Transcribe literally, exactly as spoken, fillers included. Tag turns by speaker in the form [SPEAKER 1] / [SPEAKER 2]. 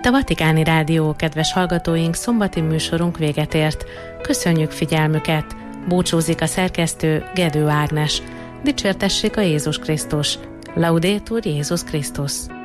[SPEAKER 1] a Vatikáni Rádió, kedves hallgatóink, szombati műsorunk véget ért. Köszönjük figyelmüket! Búcsúzik a szerkesztő, Gedő Ágnes. Dicsértessék a Jézus Krisztus! Laudetur Jézus Krisztus!